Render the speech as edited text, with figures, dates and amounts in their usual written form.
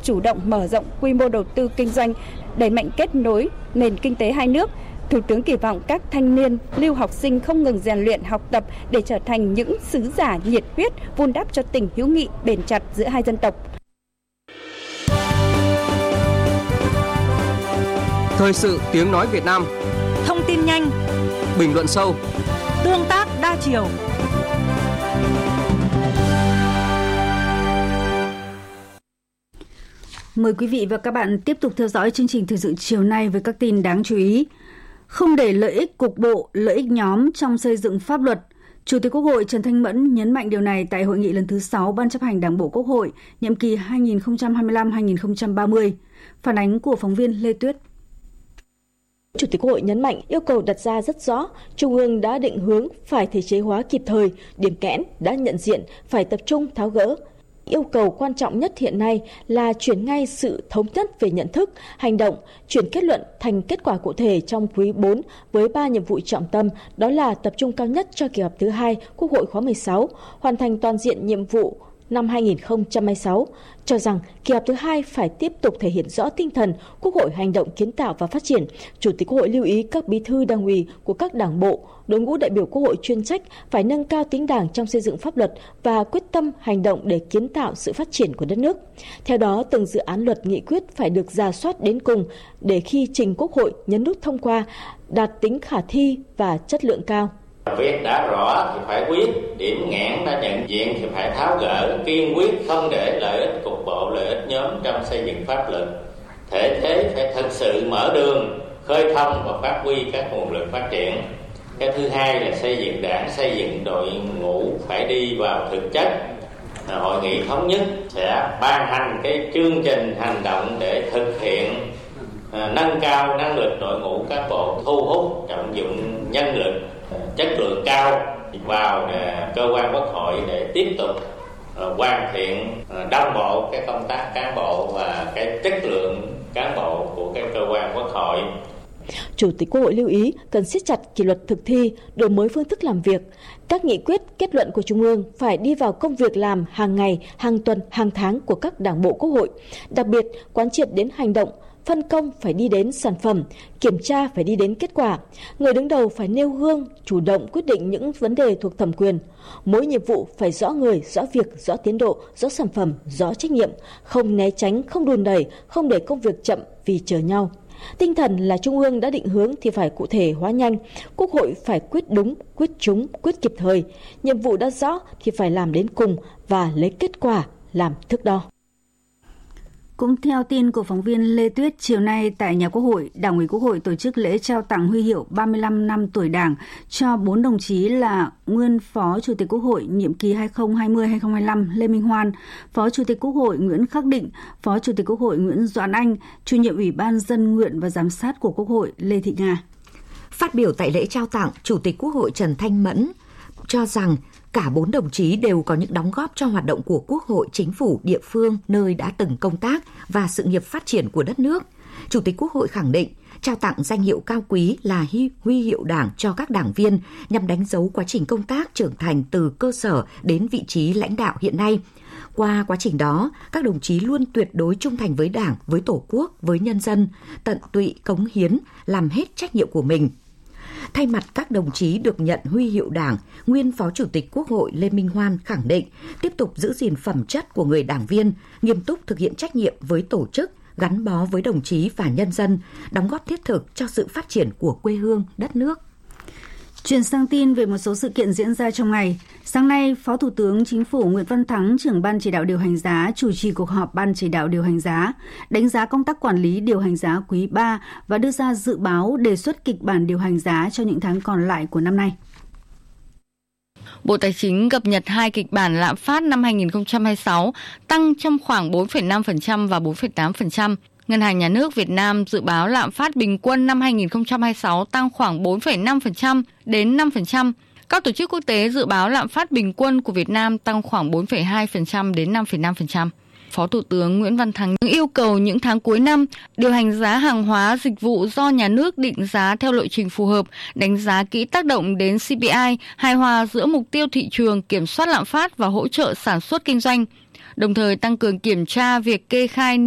chủ động mở rộng quy mô đầu tư kinh doanh, đẩy mạnh kết nối nền kinh tế hai nước. Thủ tướng kỳ vọng các thanh niên, lưu học sinh không ngừng rèn luyện học tập để trở thành những sứ giả nhiệt huyết vun đắp cho tình hữu nghị bền chặt giữa hai dân tộc. Thời sự tiếng nói Việt Nam. Thông tin nhanh, bình luận sâu, tương tác đa chiều. Mời quý vị và các bạn tiếp tục theo dõi chương trình thời sự chiều nay với các tin đáng chú ý. Không để lợi ích cục bộ, lợi ích nhóm trong xây dựng pháp luật. Chủ tịch Quốc hội Trần Thanh Mẫn nhấn mạnh điều này tại hội nghị lần thứ 6 Ban chấp hành Đảng bộ Quốc hội, nhiệm kỳ 2025-2030. Phản ánh của phóng viên Lê Tuyết. Chủ tịch Quốc hội nhấn mạnh yêu cầu đặt ra rất rõ, Trung ương đã định hướng phải thể chế hóa kịp thời, điểm kẽn đã nhận diện phải tập trung tháo gỡ. Yêu cầu quan trọng nhất hiện nay là chuyển ngay sự thống nhất về nhận thức, hành động, chuyển kết luận thành kết quả cụ thể trong quý 4 với 3 nhiệm vụ trọng tâm, đó là tập trung cao nhất cho kỳ họp thứ 2 Quốc hội khóa 16, hoàn thành toàn diện nhiệm vụ năm 2026, cho rằng kỳ họp thứ 2 phải tiếp tục thể hiện rõ tinh thần Quốc hội hành động kiến tạo và phát triển. Chủ tịch Quốc hội lưu ý các bí thư đảng ủy của các đảng bộ, đội ngũ đại biểu Quốc hội chuyên trách phải nâng cao tính đảng trong xây dựng pháp luật và quyết tâm hành động để kiến tạo sự phát triển của đất nước. Theo đó, từng dự án luật nghị quyết phải được rà soát đến cùng để khi trình Quốc hội nhấn nút thông qua đạt tính khả thi và chất lượng cao. Việc đã rõ thì phải quyết, điểm nghẽn đã nhận diện thì phải tháo gỡ, kiên quyết không để lợi ích cục bộ, lợi ích nhóm trong xây dựng pháp luật. Thể chế phải thực sự mở đường, khơi thông và phát huy các nguồn lực phát triển. Cái thứ hai là xây dựng đảng, xây dựng đội ngũ phải đi vào thực chất. Hội nghị thống nhất sẽ ban hành cái chương trình hành động để thực hiện nâng cao năng lực đội ngũ cán bộ, thu hút trọng dụng nhân lực chất lượng cao vào cơ quan Quốc hội để tiếp tục hoàn thiện đồng bộ cái công tác cán bộ và cái chất lượng cán bộ của cái cơ quan Quốc hội. Chủ tịch Quốc hội lưu ý cần siết chặt kỷ luật thực thi, đổi mới phương thức làm việc. Các nghị quyết, kết luận của Trung ương phải đi vào công việc làm hàng ngày, hàng tuần, hàng tháng của các đảng bộ Quốc hội. Đặc biệt, quán triệt đến hành động, phân công phải đi đến sản phẩm, kiểm tra phải đi đến kết quả. Người đứng đầu phải nêu gương, chủ động quyết định những vấn đề thuộc thẩm quyền. Mỗi nhiệm vụ phải rõ người, rõ việc, rõ tiến độ, rõ sản phẩm, rõ trách nhiệm, không né tránh, không đùn đẩy, không để công việc chậm vì chờ nhau. Tinh thần là Trung ương đã định hướng thì phải cụ thể hóa nhanh, Quốc hội phải quyết đúng, quyết trúng, quyết kịp thời. Nhiệm vụ đã rõ thì phải làm đến cùng và lấy kết quả làm thước đo. Cũng theo tin của phóng viên Lê Tuyết, chiều nay tại nhà Quốc hội, Đảng ủy Quốc hội tổ chức lễ trao tặng huy hiệu 35 năm tuổi Đảng cho 4 đồng chí là nguyên Phó Chủ tịch Quốc hội nhiệm kỳ 2020-2025 Lê Minh Hoan, Phó Chủ tịch Quốc hội Nguyễn Khắc Định, Phó Chủ tịch Quốc hội Nguyễn Doãn Anh, Chủ nhiệm Ủy ban Dân nguyện và Giám sát của Quốc hội Lê Thị Nga. Phát biểu tại lễ trao tặng, Chủ tịch Quốc hội Trần Thanh Mẫn cho rằng cả 4 đồng chí đều có những đóng góp cho hoạt động của Quốc hội, Chính phủ, địa phương nơi đã từng công tác và sự nghiệp phát triển của đất nước. Chủ tịch Quốc hội khẳng định, trao tặng danh hiệu cao quý là huy hiệu Đảng cho các đảng viên nhằm đánh dấu quá trình công tác trưởng thành từ cơ sở đến vị trí lãnh đạo hiện nay. Qua quá trình đó, các đồng chí luôn tuyệt đối trung thành với Đảng, với Tổ quốc, với nhân dân, tận tụy cống hiến, làm hết trách nhiệm của mình. Thay mặt các đồng chí được nhận huy hiệu Đảng, nguyên Phó Chủ tịch Quốc hội Lê Minh Hoan khẳng định tiếp tục giữ gìn phẩm chất của người đảng viên, nghiêm túc thực hiện trách nhiệm với tổ chức, gắn bó với đồng chí và nhân dân, đóng góp thiết thực cho sự phát triển của quê hương, đất nước. Chuyển sang tin về một số sự kiện diễn ra trong ngày. Sáng nay, Phó Thủ tướng Chính phủ Nguyễn Văn Thắng, trưởng Ban Chỉ đạo điều hành giá, chủ trì cuộc họp Ban Chỉ đạo điều hành giá, đánh giá công tác quản lý điều hành giá quý 3 và đưa ra dự báo đề xuất kịch bản điều hành giá cho những tháng còn lại của năm nay. Bộ Tài chính cập nhật 2 kịch bản lạm phát năm 2026 tăng trong khoảng 4,5% và 4,8%. Ngân hàng Nhà nước Việt Nam dự báo lạm phát bình quân năm 2026 tăng khoảng 4,5% đến 5%. Các tổ chức quốc tế dự báo lạm phát bình quân của Việt Nam tăng khoảng 4,2% đến 5,5%. Phó Thủ tướng Nguyễn Văn Thắng yêu cầu những tháng cuối năm, điều hành giá hàng hóa dịch vụ do nhà nước định giá theo lộ trình phù hợp, đánh giá kỹ tác động đến CPI, hài hòa giữa mục tiêu thị trường, kiểm soát lạm phát và hỗ trợ sản xuất kinh doanh. Đồng thời tăng cường kiểm tra việc kê khai